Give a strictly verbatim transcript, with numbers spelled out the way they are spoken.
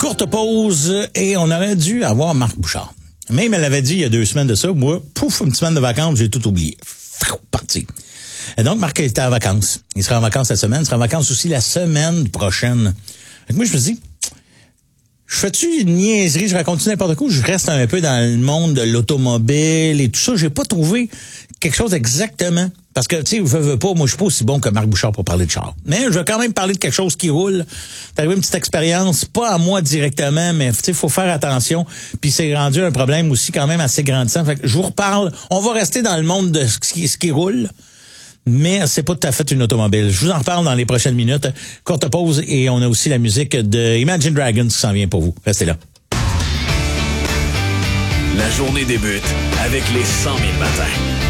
Courte pause et on aurait dû avoir Marc Bouchard. Même elle avait dit il y a deux semaines de ça, moi, pouf, une semaine de vacances, j'ai tout oublié. Parti. Et donc, Marc était en vacances. Il sera en vacances cette semaine, il sera en vacances aussi la semaine prochaine. Et moi, je me dis, je fais-tu une niaiserie, je raconte n'importe quoi, je reste un peu dans le monde de l'automobile et tout ça. J'ai pas trouvé quelque chose exactement. Parce que, tu sais, je veux pas, moi, je suis pas aussi bon que Marc Bouchard pour parler de char. Mais je vais quand même parler de quelque chose qui roule. T'as arrivé une petite expérience, pas à moi directement, mais, tu sais, faut faire attention. Puis c'est rendu un problème aussi quand même assez grandissant. Fait que je vous reparle. On va rester dans le monde de ce qui, ce qui roule. Mais c'est pas tout à fait une automobile. Je vous en reparle dans les prochaines minutes. Courte pause et on a aussi la musique de Imagine Dragons qui s'en vient pour vous. Restez là. La journée débute avec les cent mille matins.